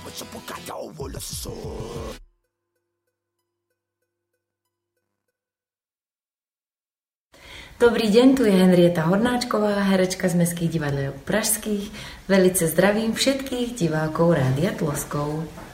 Dobrý deň, tu je Henrieta Hornáčková, herečka z Mestských divadiel pražských. Velice zdravím všetkých divákov Rádia Tloskov.